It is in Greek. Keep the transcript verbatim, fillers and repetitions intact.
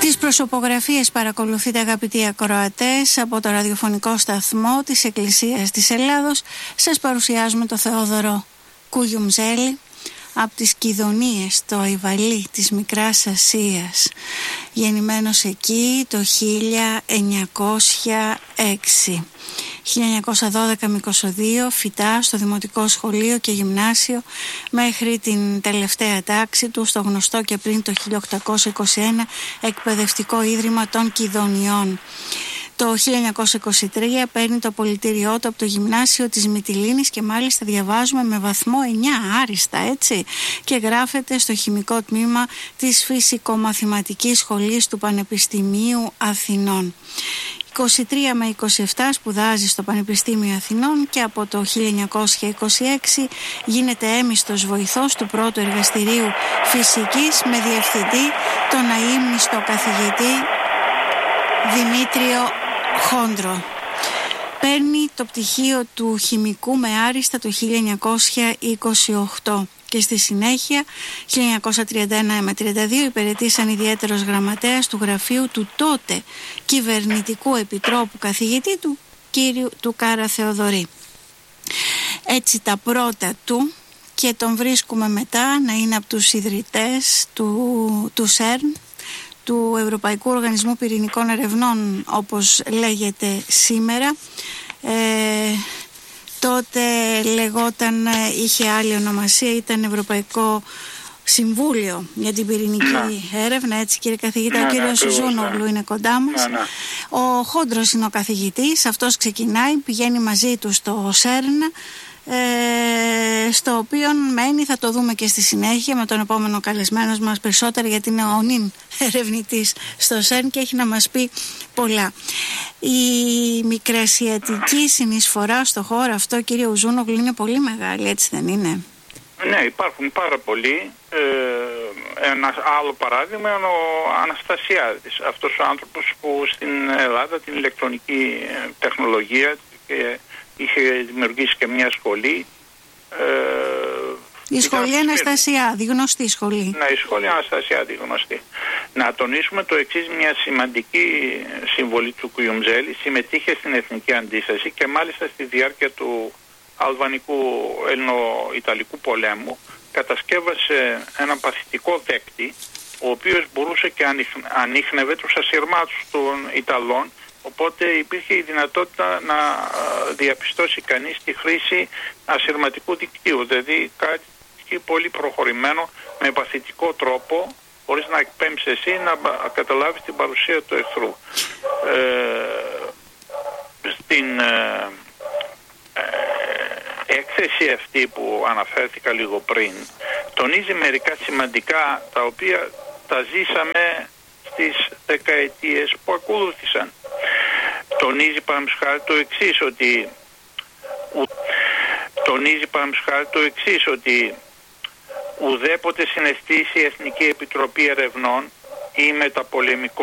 Τις προσωπογραφίες παρακολουθείτε, αγαπητοί ακροατές, από το ραδιοφωνικό σταθμό της Εκκλησίας της Ελλάδος. Σας παρουσιάζουμε το Θεόδωρο Κουγιουμζέλη από τις Κιδωνίες, το Αϊβαλί της Μικράς Ασίας, γεννημένος εκεί το χίλια εννιακόσια έξι. χίλια εννιακόσια δώδεκα Μηκοσοδείο, φυτά στο Δημοτικό Σχολείο και Γυμνάσιο μέχρι την τελευταία τάξη του στο γνωστό και πριν το χίλια οκτακόσια είκοσι ένα Εκπαιδευτικό Ίδρυμα των Κιδωνιών. Το χίλια εννιακόσια είκοσι τρία παίρνει το πολιτήριό του από το Γυμνάσιο της Μυτιλήνης και μάλιστα διαβάζουμε με βαθμό εννιά, άριστα, έτσι, και γράφεται στο χημικό τμήμα της Φυσικομαθηματικής Σχολής του Πανεπιστημίου Αθηνών. είκοσι τρία με είκοσι επτά σπουδάζει στο Πανεπιστήμιο Αθηνών και από το χίλια εννιακόσια είκοσι έξι γίνεται έμιστος βοηθός του πρώτου εργαστηρίου φυσικής με διευθυντή τον αείμνηστο καθηγητή Δημήτριο Χόντρο. Παίρνει το πτυχίο του χημικού με άριστα το χίλια εννιακόσια είκοσι οκτώ και στη συνέχεια χίλια εννιακόσια τριάντα ένα με τριάντα δύο υπηρετεί σαν ιδιαίτερος γραμματέας του γραφείου του τότε κυβερνητικού επιτρόπου καθηγητή του κύριου του Κάρα Θεοδωρή. Έτσι τα πρώτα του, και τον βρίσκουμε μετά να είναι από τους ιδρυτές του, του σέρν, του Ευρωπαϊκού Οργανισμού Πυρηνικών Ερευνών, όπως λέγεται σήμερα. Ε, τότε λεγόταν, είχε άλλη ονομασία, ήταν Ευρωπαϊκό Συμβούλιο για την Πυρηνική να. Έρευνα, έτσι κύριε καθηγητά. Ο κύριος Ζούνογλου είναι κοντά μας. Να, να. Ο Χόντρος είναι ο καθηγητής, αυτός ξεκινάει, πηγαίνει μαζί του στο σέρν, Ε, στο οποίο μένει, θα το δούμε και στη συνέχεια με τον επόμενο καλεσμένο μας περισσότερα, γιατί είναι ο νυν ερευνητής στο σέρν και έχει να μας πει πολλά. Η μικρασιατική συνεισφορά στο χώρο αυτό, κύριε Ουζούνογλου, είναι πολύ μεγάλη, έτσι δεν είναι? Ναι, υπάρχουν πάρα πολλοί. Ε, ένα άλλο παράδειγμα είναι ο Αναστασιάδης, αυτός ο άνθρωπος που στην Ελλάδα την ηλεκτρονική τεχνολογία και είχε δημιουργήσει και μια σχολή. Ε, η σχολή Αναστασιάδη, γνωστή σχολή. Ναι, η σχολή Αναστασιάδη, γνωστή. Να τονίσουμε το εξής, μια σημαντική συμβολή του Κουγιουμζέλη: συμμετείχε στην εθνική αντίσταση και μάλιστα στη διάρκεια του Αλβανικού Ελληνο-Ιταλικού πολέμου κατασκεύασε ένα παθητικό δέκτη, ο οποίος μπορούσε και ανίχνευε τους ασυρμάτους των Ιταλών. Οπότε υπήρχε η δυνατότητα να διαπιστώσει κανείς τη χρήση ασυρματικού δικτύου, δηλαδή κάτι πολύ προχωρημένο με παθητικό τρόπο, χωρίς να εκπέμψεις εσύ, να καταλάβεις την παρουσία του εχθρού. Ε, στην ε, ε, έκθεση αυτή που αναφέρθηκα λίγο πριν, τονίζει μερικά σημαντικά τα οποία τα ζήσαμε στις δεκαετίες που ακολούθησαν. Τονίζει παραμισχάρη το εξής ότι τονίζει παραμισχάρη το εξής ότι ουδέποτε συναισθήσει η Εθνική Επιτροπή Ερευνών ή μεταπολεμικό